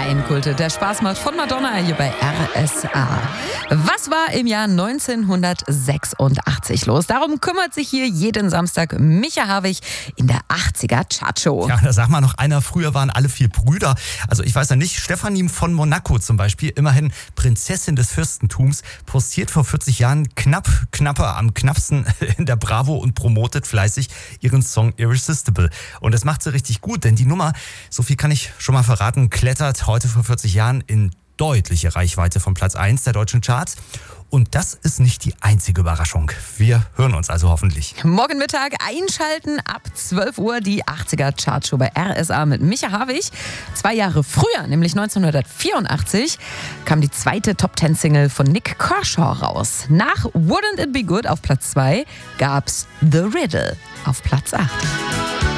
Laienkulte. Der Spaß macht von Madonna hier bei RSA. Was war im Jahr 1986 los? Darum kümmert sich hier jeden Samstag Micha Havig in der 80er Chartshow. Ja, da sag mal noch einer, früher waren alle 4 Brüder. Also ich weiß ja nicht, Stefanie von Monaco zum Beispiel, immerhin Prinzessin des Fürstentums, postiert vor 40 Jahren knapper am knappsten in der Bravo und promotet fleißig ihren Song Irresistible. Und das macht sie richtig gut, denn die Nummer, so viel kann ich schon mal verraten, klettert heute vor 40 Jahren in deutliche Reichweite von Platz 1 der deutschen Charts. Und das ist nicht die einzige Überraschung. Wir hören uns also hoffentlich. Morgen Mittag einschalten ab 12 Uhr die 80er Chartshow bei RSA mit Micha Havig. 2 Jahre früher, nämlich 1984, kam die zweite Top-10-Single von Nick Kershaw raus. Nach Wouldn't It Be Good auf Platz 2 gab's The Riddle auf Platz 8.